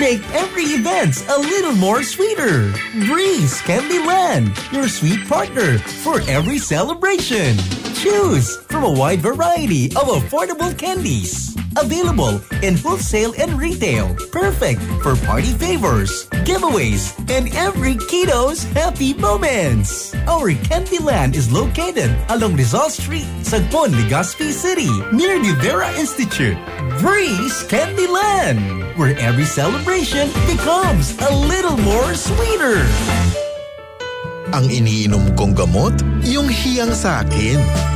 Make every event a little more sweeter. Breeze Candyland, your sweet partner for every celebration. Choose from a wide variety of affordable candies. Available in wholesale and retail. Perfect for party favors, giveaways, and every kiddo's happy moments. Our Candyland is located along Rizal Street, Sagpon, Legazpi City, near the Vera Institute. Breeze Candyland, where every celebration becomes a little more sweeter. Ang iniinom kong gamot, yung hiyang sa akin.